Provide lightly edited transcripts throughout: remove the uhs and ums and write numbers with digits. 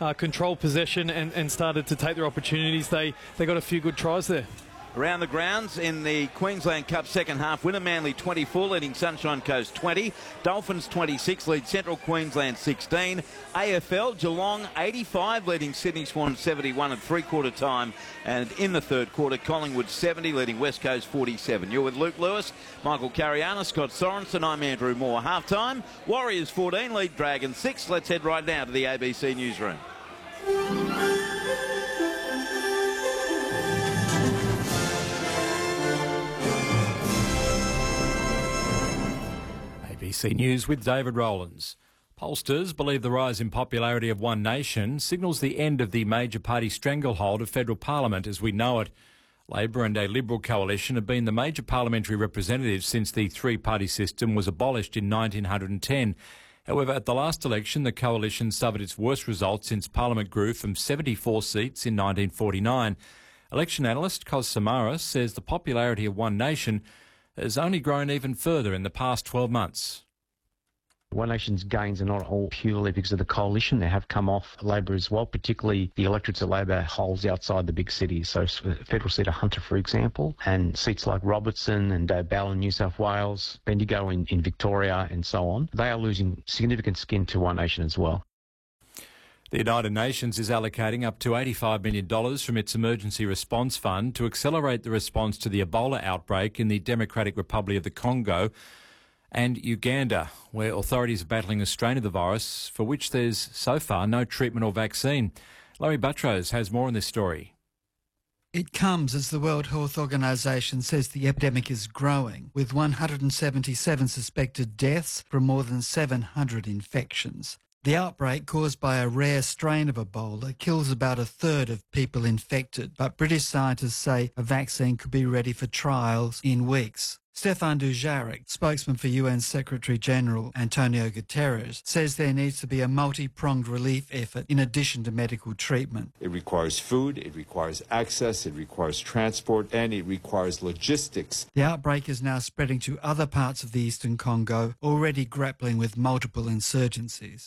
controlled possession and started to take their opportunities. They got a few good tries there. Around the grounds in the Queensland Cup second half winner, Manly 24, leading Sunshine Coast 20. Dolphins 26, lead Central Queensland 16. AFL, Geelong 85, leading Sydney Swans 71 at three-quarter time. And in the third quarter, Collingwood 70, leading West Coast 47. You're with Luke Lewis, Michael Cariana, Scott Sorensen. I'm Andrew Moore. Half-time, Warriors 14, lead Dragons 6. Let's head right now to the ABC newsroom. ABC News with David Rowlands. Pollsters believe the rise in popularity of One Nation signals the end of the major party stranglehold of federal parliament as we know it. Labor and a Liberal coalition have been the major parliamentary representatives since the three-party system was abolished in 1910. However, at the last election, the coalition suffered its worst result since Parliament grew from 74 seats in 1949. Election analyst Kos Samaras says the popularity of One Nation has only grown even further in the past 12 months. One Nation's gains are not all purely because of the coalition. They have come off Labor as well, particularly the electorates that Labor holds outside the big cities. So federal seat of Hunter, for example, and seats like Robertson and Bell in New South Wales, Bendigo in Victoria and so on. They are losing significant skin to One Nation as well. The United Nations is allocating up to $85 million from its Emergency Response Fund to accelerate the response to the Ebola outbreak in the Democratic Republic of the Congo and Uganda, where authorities are battling a strain of the virus for which there's so far no treatment or vaccine. Larry Buttrose has more on this story. It comes as the World Health Organization says the epidemic is growing, with 177 suspected deaths from more than 700 infections. The outbreak, caused by a rare strain of Ebola, kills about a third of people infected, but British scientists say a vaccine could be ready for trials in weeks. Stefan Dujarric, spokesman for UN Secretary-General Antonio Guterres, says there needs to be a multi-pronged relief effort in addition to medical treatment. It requires food, it requires access, it requires transport, and it requires logistics. The outbreak is now spreading to other parts of the eastern Congo, already grappling with multiple insurgencies.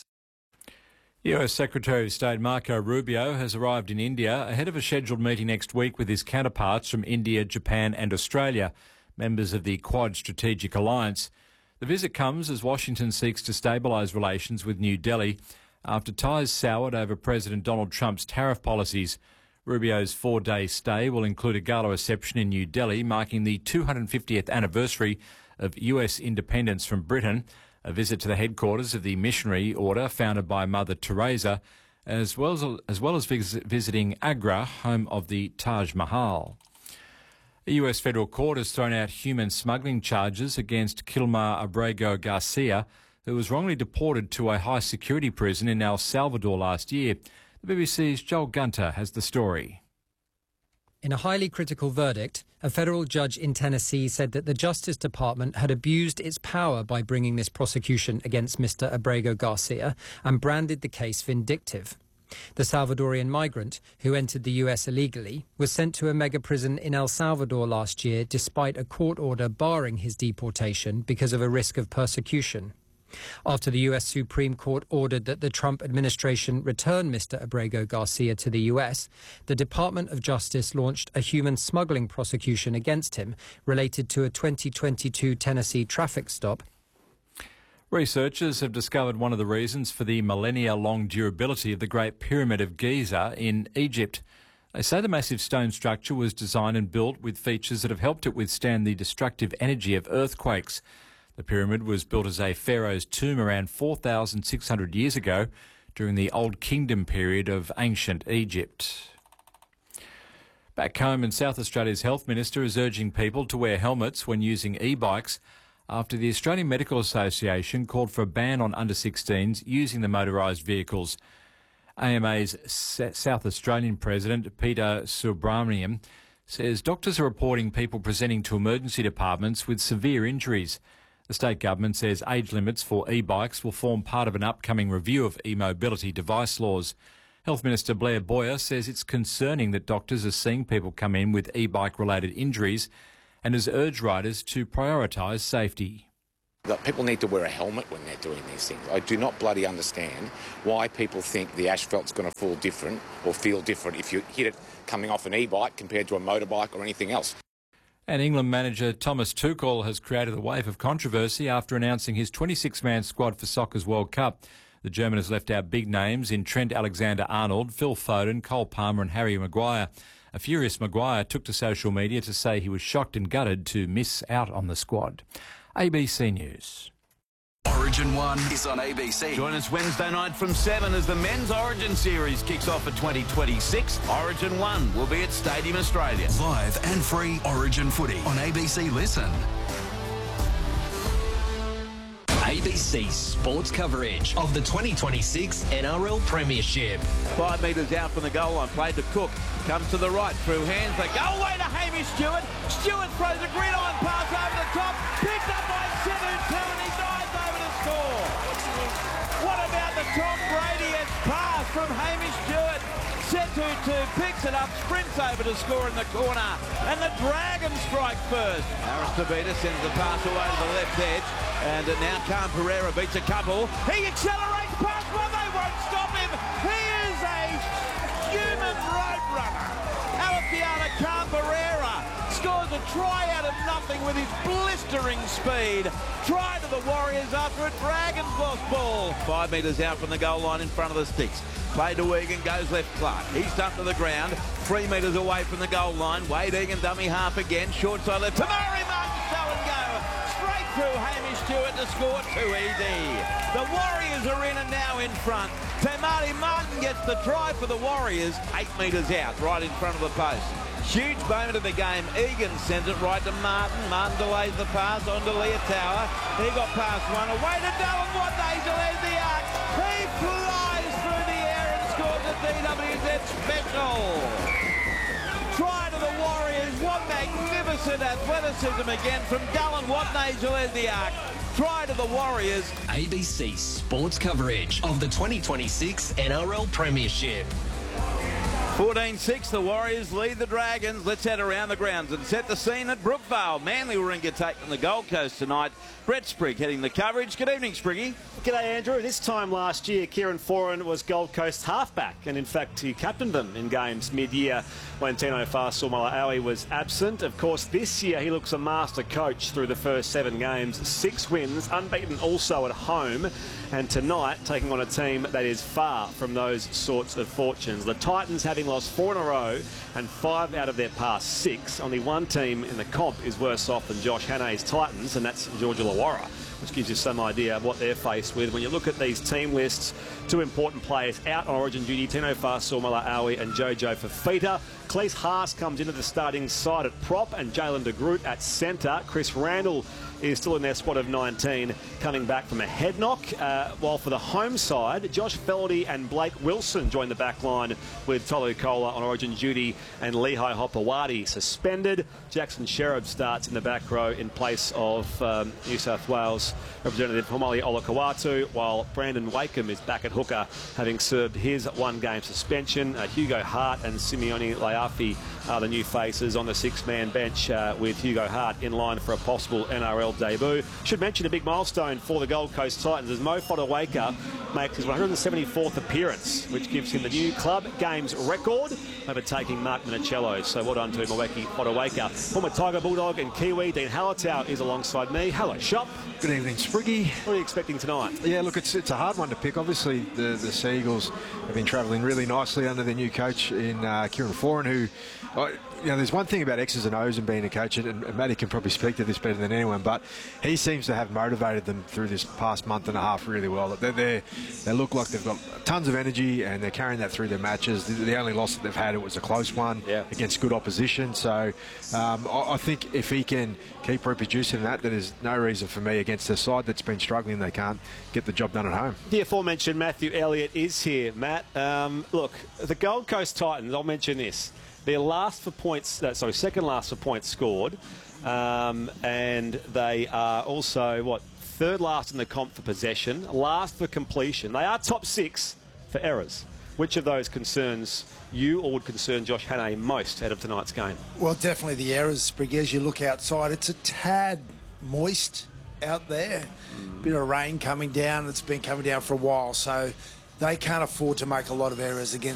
US Secretary of State Marco Rubio has arrived in India ahead of a scheduled meeting next week with his counterparts from India, Japan and Australia, members of the Quad Strategic Alliance. The visit comes as Washington seeks to stabilise relations with New Delhi after ties soured over President Donald Trump's tariff policies. Rubio's four-day stay will include a gala reception in New Delhi, marking the 250th anniversary of US independence from Britain, a visit to the headquarters of the missionary order founded by Mother Teresa, as well as visiting Agra, home of the Taj Mahal. A US federal court has thrown out human smuggling charges against Kilmar Abrego Garcia, who was wrongly deported to a high-security prison in El Salvador last year. The BBC's Joel Gunter has the story. In a highly critical verdict, a federal judge in Tennessee said that the Justice Department had abused its power by bringing this prosecution against Mr. Abrego Garcia and branded the case vindictive. The Salvadorian migrant, who entered the US illegally, was sent to a mega prison in El Salvador last year despite a court order barring his deportation because of a risk of persecution. After the US Supreme Court ordered that the Trump administration return Mr. Abrego Garcia to the US, the Department of Justice launched a human smuggling prosecution against him related to a 2022 Tennessee traffic stop. Researchers have discovered one of the reasons for the millennia-long durability of the Great Pyramid of Giza in Egypt. They say the massive stone structure was designed and built with features that have helped it withstand the destructive energy of earthquakes. The pyramid was built as a pharaoh's tomb around 4,600 years ago during the Old Kingdom period of ancient Egypt. Back home in South Australia's Health Minister is urging people to wear helmets when using e-bikes after the Australian Medical Association called for a ban on under-16s using the motorised vehicles. AMA's South Australian President, Peter Subramaniam, says doctors are reporting people presenting to emergency departments with severe injuries. The state government says age limits for e-bikes will form part of an upcoming review of e-mobility device laws. Health Minister Blair Boyer says it's concerning that doctors are seeing people come in with e-bike related injuries and has urged riders to prioritise safety. That people need to wear a helmet when they're doing these things. I do not bloody understand why people think the asphalt's going to fall different or feel different if you hit it coming off an e-bike compared to a motorbike or anything else. And England manager Thomas Tuchel has created a wave of controversy after announcing his 26-man squad for Soccer's World Cup. The German has left out big names in Trent Alexander-Arnold, Phil Foden, Cole Palmer and Harry Maguire. A furious Maguire took to social media to say he was shocked and gutted to miss out on the squad. ABC News. Origin 1 is on ABC. Join us Wednesday night from 7 as the Men's Origin Series kicks off for 2026. Origin 1 will be at Stadium Australia. Live and free Origin footy on ABC Listen. ABC sports coverage of the 2026 NRL Premiership. 5 metres out from the goal line, played to Cook. Comes to the right, through hands. They go away to Hamish Stewart. Stewart throws a gridiron pass over the top. Picked up by Sevu and he dives over to score. What about the Tom Brady-esque pass from Hamish Stewart? Setu picks it up, sprints over to score in the corner. And the Dragons strike first. Aristobita sends the pass away to the left edge. And now Khan Pereira beats a couple. He accelerates past one. They won't stop him. He is a human road runner. Alexiana Khan Pereira scores a try out of nothing with his blistering speed. Try to the Warriors after a Dragons lost ball. 5 metres out from the goal line in front of the sticks. Play to Egan, goes left Clark. He's dumped to the ground, 3 metres away from the goal line. Wade Egan, dummy half again, short side left. Tamari Martin, show and go. Straight through Hamish Stewart to score, too easy. The Warriors are in and now in front. Tamari Martin gets the try for the Warriors, 8 metres out, right in front of the post. Huge moment of the game. Egan sends it right to Martin. Martin delays the pass on to Leotawa. He got past one. Away to Dallin Watney. Delays the arc. He flies through the air and scores a DWZ special. Try to the Warriors. What magnificent athleticism again from Dallin Watney. Delays the arc. Try to the Warriors. ABC sports coverage of the 2026 NRL Premiership. 14-6, the Warriors lead the Dragons. Let's head around the grounds and set the scene at Brookvale. Manly Warringah taking the Gold Coast tonight. Brett Sprigg heading the coverage. Good evening, Spriggy. G'day, Andrew. This time last year, Kieran Foran was Gold Coast halfback, and in fact, he captained them in games mid-year when Tino Fa'asuamaleaui was absent. Of course, this year he looks a master coach through the first 7 games, 6 wins, unbeaten also at home, and tonight taking on a team that is far from those sorts of fortunes. The Titans having lost 4 in a row and 5 out of their past 6. Only one team in the comp is worse off than Josh Hannay's Titans, and that's Georgia Illawarra, which gives you some idea of what they're faced with. When you look at these team lists, 2 important players out on Origin duty, Tino Fa'asuamaleaui and Jojo Fafita. Cleese Haas comes into the starting side at prop and Jalen de Groot at centre. Chris Randall is still in their squad of 19, coming back from a head knock. While for the home side, Josh Feldy and Blake Wilson join the back line with Tolu Kola on Origin duty and Lehigh Hopewadi suspended. Jackson Sherrod starts in the back row in place of New South Wales representative Homali Olakawatu, while Brandon Wakeham is back at hooker, having served his 1-game suspension. Hugo Hart and Simeone Laiafi are the new faces on the 6-man bench, with Hugo Hart in line for a possible NRL debut. Should mention a big milestone for the Gold Coast Titans as Mo Fotuaika makes his 174th appearance, which gives him the new club games record, overtaking Mark Minicello. So well done to Moeki Fotuaika. Former Tiger Bulldog and Kiwi Dean Hallertau is alongside me. Hello, Shop. Good evening, Spriggy. What are you expecting tonight? Yeah, look, it's a hard one to pick. Obviously, the Sea Eagles have been travelling really nicely under their new coach in Kieran Foran, who... there's one thing about X's and O's and being a coach, and Matty can probably speak to this better than anyone, but he seems to have motivated them through this past month and a half really well. They look like they've got tons of energy and they're carrying that through their matches. The only loss that they've had, it was a close one against good opposition. So I think if he can keep reproducing that, there's no reason for me against a side that's been struggling, they can't get the job done at home. The aforementioned Matthew Elliott is here. Matt, look, the Gold Coast Titans, I'll mention this. They're second last for points scored, and they are also, third last in the comp for possession, last for completion. They are top 6 for errors. Which of those concerns you or would concern Josh Hannay most out of tonight's game? Well, definitely the errors, Spriggy. As you look outside, it's a tad moist out there. Bit of rain coming down. It's been coming down for a while, so they can't afford to make a lot of errors against